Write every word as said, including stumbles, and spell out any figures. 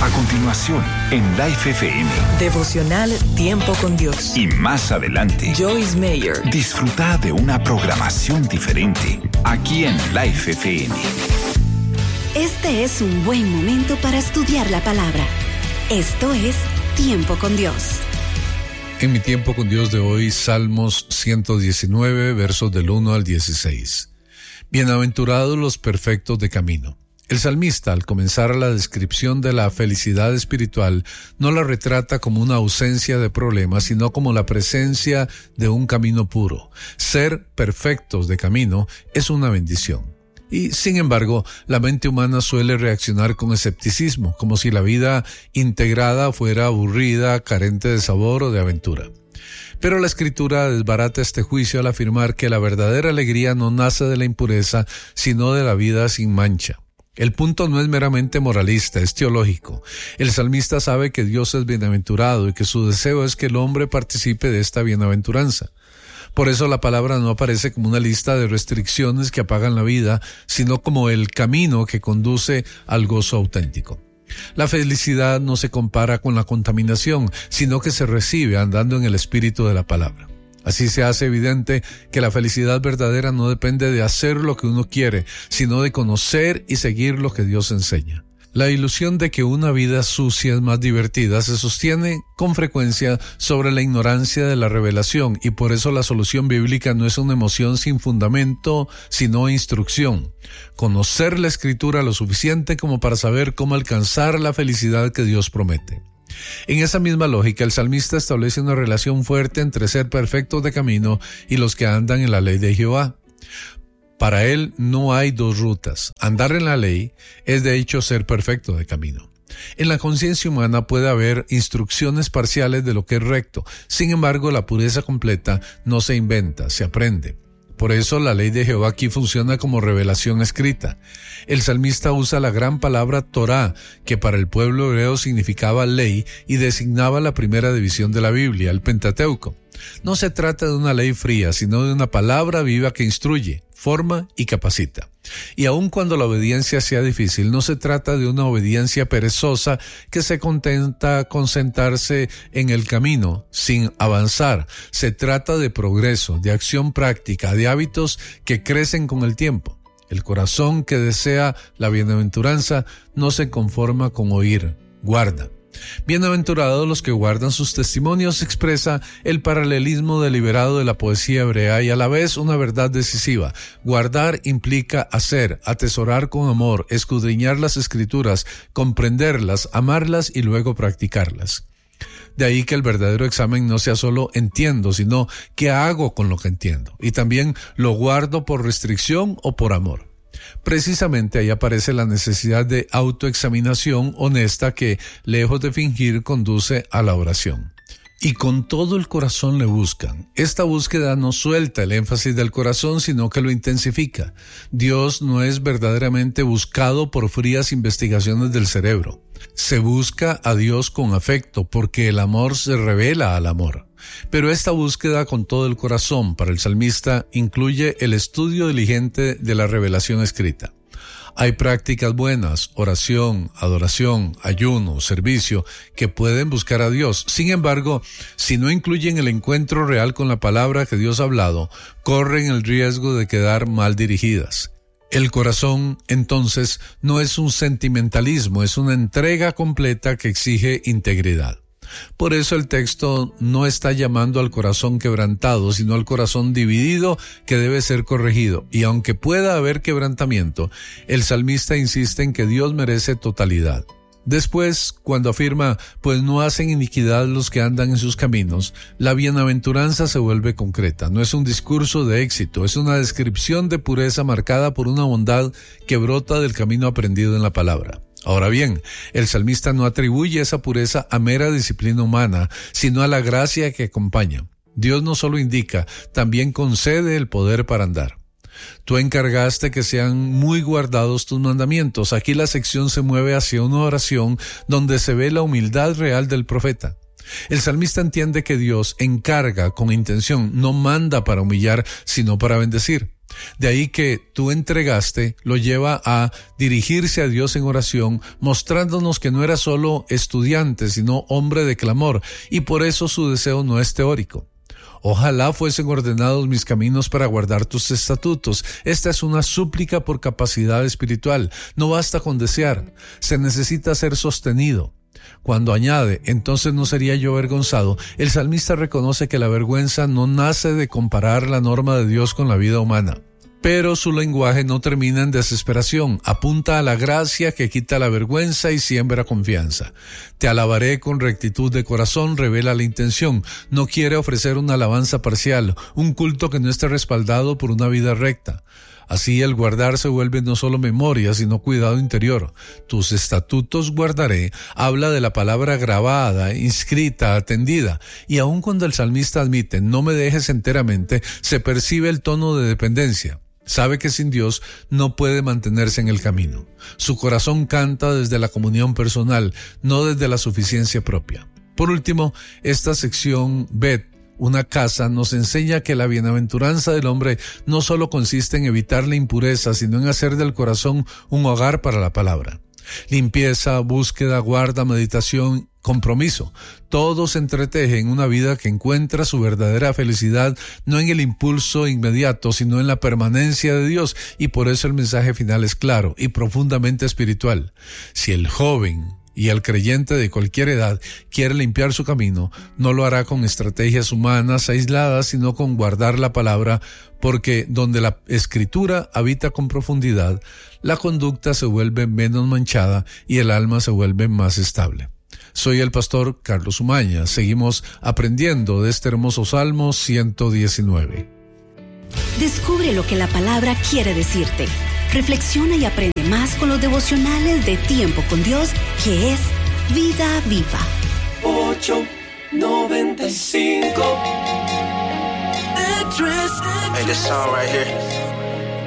A continuación, en Life F M. Devocional Tiempo con Dios. Y más adelante, Joyce Meyer. Disfruta de una programación diferente aquí en Life F M. Este es un buen momento para estudiar la palabra. Esto es Tiempo con Dios. En mi Tiempo con Dios de hoy, Salmos ciento diecinueve, versos del uno al dieciséis. Bienaventurados los perfectos de camino. El salmista, al comenzar la descripción de la felicidad espiritual, no la retrata como una ausencia de problemas, sino como la presencia de un camino puro. Ser perfectos de camino es una bendición. Y, sin embargo, la mente humana suele reaccionar con escepticismo, como si la vida integrada fuera aburrida, carente de sabor o de aventura. Pero la Escritura desbarata este juicio al afirmar que la verdadera alegría no nace de la impureza, sino de la vida sin mancha. El punto no es meramente moralista, es teológico. El salmista sabe que Dios es bienaventurado y que su deseo es que el hombre participe de esta bienaventuranza. Por eso la palabra no aparece como una lista de restricciones que apagan la vida, sino como el camino que conduce al gozo auténtico. La felicidad no se compara con la contaminación, sino que se recibe andando en el espíritu de la palabra. Así se hace evidente que la felicidad verdadera no depende de hacer lo que uno quiere, sino de conocer y seguir lo que Dios enseña. La ilusión de que una vida sucia es más divertida se sostiene con frecuencia sobre la ignorancia de la revelación, y por eso la solución bíblica no es una emoción sin fundamento, sino instrucción. Conocer la Escritura lo suficiente como para saber cómo alcanzar la felicidad que Dios promete. En esa misma lógica, el salmista establece una relación fuerte entre ser perfectos de camino y los que andan en la ley de Jehová. Para él no hay dos rutas. Andar en la ley es de hecho ser perfecto de camino. En la conciencia humana puede haber instrucciones parciales de lo que es recto. Sin embargo, la pureza completa no se inventa, se aprende. Por eso la ley de Jehová aquí funciona como revelación escrita. El salmista usa la gran palabra Torá, que para el pueblo hebreo significaba ley y designaba la primera división de la Biblia, el Pentateuco. No se trata de una ley fría, sino de una palabra viva que instruye, forma y capacita. Y aun cuando la obediencia sea difícil, no se trata de una obediencia perezosa que se contenta con sentarse en el camino sin avanzar. Se trata de progreso, de acción práctica, de hábitos que crecen con el tiempo. El corazón que desea la bienaventuranza no se conforma con oír, guarda. Bienaventurados los que guardan sus testimonios expresa el paralelismo deliberado de la poesía hebrea y a la vez una verdad decisiva. Guardar implica hacer, atesorar con amor, escudriñar las escrituras, comprenderlas, amarlas y luego practicarlas. De ahí que el verdadero examen no sea solo entiendo, sino qué hago con lo que entiendo. Y también lo guardo por restricción o por amor. Precisamente ahí aparece la necesidad de autoexaminación honesta que, lejos de fingir, conduce a la oración. Y con todo el corazón le buscan. Esta búsqueda no suelta el énfasis del corazón, sino que lo intensifica. Dios no es verdaderamente buscado por frías investigaciones del cerebro. Se busca a Dios con afecto, porque el amor se revela al amor. Pero esta búsqueda con todo el corazón para el salmista incluye el estudio diligente de la revelación escrita. Hay prácticas buenas, oración, adoración, ayuno, servicio, que pueden buscar a Dios. Sin embargo, si no incluyen el encuentro real con la palabra que Dios ha hablado, corren el riesgo de quedar mal dirigidas. El corazón, entonces, no es un sentimentalismo, es una entrega completa que exige integridad. Por eso el texto no está llamando al corazón quebrantado, sino al corazón dividido que debe ser corregido. Y aunque pueda haber quebrantamiento, el salmista insiste en que Dios merece totalidad. Después, cuando afirma, pues no hacen iniquidad los que andan en sus caminos, la bienaventuranza se vuelve concreta. No es un discurso de éxito, es una descripción de pureza marcada por una bondad que brota del camino aprendido en la palabra. Ahora bien, el salmista no atribuye esa pureza a mera disciplina humana, sino a la gracia que acompaña. Dios no solo indica, también concede el poder para andar. Tú encargaste que sean muy guardados tus mandamientos. Aquí la sección se mueve hacia una oración donde se ve la humildad real del profeta. El salmista entiende que Dios encarga con intención, no manda para humillar, sino para bendecir. De ahí que tu entregaste lo lleva a dirigirse a Dios en oración, mostrándonos que no era solo estudiante, sino hombre de clamor, y por eso su deseo no es teórico. Ojalá fuesen ordenados mis caminos para guardar tus estatutos. Esta es una súplica por capacidad espiritual. No basta con desear, se necesita ser sostenido. Cuando añade, entonces no sería yo avergonzado, el salmista reconoce que la vergüenza no nace de comparar la norma de Dios con la vida humana. Pero su lenguaje no termina en desesperación, apunta a la gracia que quita la vergüenza y siembra confianza. Te alabaré con rectitud de corazón, revela la intención. No quiere ofrecer una alabanza parcial, un culto que no esté respaldado por una vida recta. Así el guardar se vuelve no solo memoria, sino cuidado interior. Tus estatutos guardaré habla de la palabra grabada, inscrita, atendida. Y aun cuando el salmista admite, no me dejes enteramente, se percibe el tono de dependencia. Sabe que sin Dios no puede mantenerse en el camino. Su corazón canta desde la comunión personal, no desde la suficiencia propia. Por último, esta sección Bet, una casa, nos enseña que la bienaventuranza del hombre no solo consiste en evitar la impureza, sino en hacer del corazón un hogar para la palabra. Limpieza, búsqueda, guarda, meditación, compromiso. Todo se entreteje en una vida que encuentra su verdadera felicidad no en el impulso inmediato, sino en la permanencia de Dios, y por eso el mensaje final es claro y profundamente espiritual. Si el joven y el creyente de cualquier edad quiere limpiar su camino, no lo hará con estrategias humanas aisladas, sino con guardar la palabra, porque donde la escritura habita con profundidad, la conducta se vuelve menos manchada y el alma se vuelve más estable. Soy el pastor Carlos Umaña. Seguimos aprendiendo de este hermoso Salmo ciento diecinueve. Descubre lo que la palabra quiere decirte. Reflexiona y aprende más con los devocionales de Tiempo con Dios, que es Vida Viva. ocho noventa y cinco. Hey, this song right here,